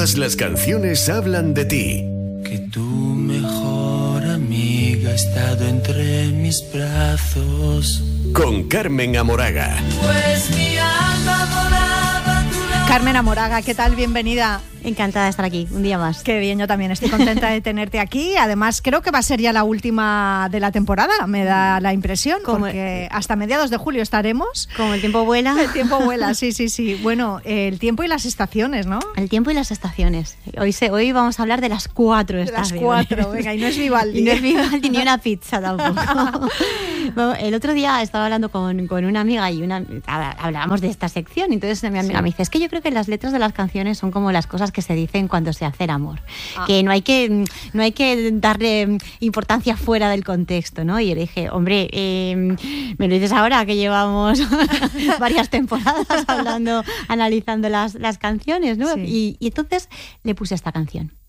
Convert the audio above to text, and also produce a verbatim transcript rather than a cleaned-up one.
Todas las canciones hablan de ti. Que tu mejor amiga ha estado entre mis brazos. Con Carmen Amoraga. Pues mi alma volaba a tu lado. Carmen Amoraga, ¿qué tal? Bienvenida. Encantada de estar aquí, un día más. Qué bien, yo también estoy contenta de tenerte aquí. Además, creo que va a ser ya la última de la temporada, me da la impresión, como porque el... hasta mediados de julio estaremos. Como el tiempo vuela. El tiempo vuela, sí, sí, sí. Bueno, el tiempo y las estaciones, ¿no? El tiempo y las estaciones. Hoy se, hoy vamos a hablar de las cuatro estaciones. De las cuatro, venga, y no es Vivaldi. Y no es Vivaldi ni una pizza tampoco. Bueno, el otro día estaba hablando con, con una amiga y una hablábamos de esta sección, y entonces mi amiga sí. me dice, es que yo creo que las letras de las canciones son como las cosas que se dicen cuando se hace el amor, ah. que no hay que no hay que darle importancia fuera del contexto, ¿no? Y yo le dije, hombre, eh, me lo dices ahora que llevamos varias temporadas hablando, analizando las, las canciones, ¿no? Sí. Y, y entonces le puse esta canción.